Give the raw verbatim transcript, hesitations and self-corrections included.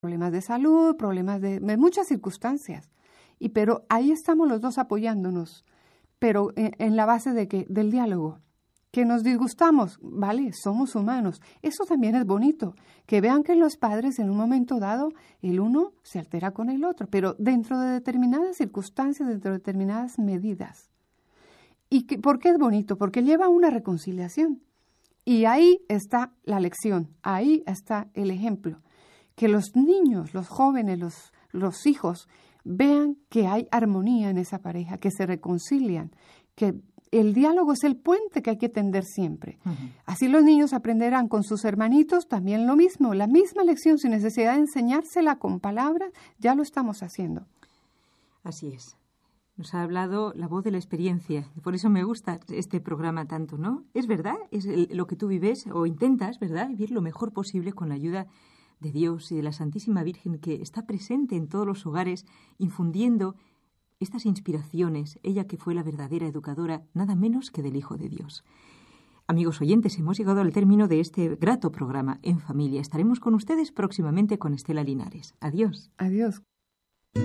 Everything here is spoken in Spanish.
problemas de salud, problemas de, de muchas circunstancias. Y pero ahí estamos los dos apoyándonos, pero en, en la base de que del diálogo. Que nos disgustamos, vale, somos humanos. Eso también es bonito, que vean que los padres en un momento dado, el uno se altera con el otro, pero dentro de determinadas circunstancias, dentro de determinadas medidas. ¿Y que, por qué es bonito? Porque lleva a una reconciliación. Y ahí está la lección, ahí está el ejemplo. Que los niños, los jóvenes, los, los hijos, vean que hay armonía en esa pareja, que se reconcilian, que el diálogo es el puente que hay que tender siempre. Uh-huh. Así los niños aprenderán con sus hermanitos también lo mismo, la misma lección, sin necesidad de enseñársela con palabras, ya lo estamos haciendo. Así es. Nos ha hablado la voz de la experiencia, y por eso me gusta este programa tanto, ¿no? Es verdad, es el, lo que tú vives o intentas, ¿verdad?, vivir lo mejor posible con la ayuda de Dios y de la Santísima Virgen, que está presente en todos los hogares, infundiendo estas inspiraciones, ella que fue la verdadera educadora, nada menos que del Hijo de Dios. Amigos oyentes, hemos llegado al término de este grato programa En Familia. Estaremos con ustedes próximamente con Estela Linares. Adiós. Adiós.